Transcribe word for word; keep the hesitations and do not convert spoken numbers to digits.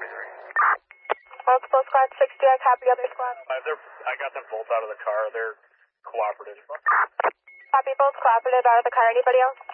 twenty-three. Multiple squad sixty, I copy other squad. Uh, they're, I got them both out of the car. They're cooperative. Copy both cooperative out of the car. Anybody else?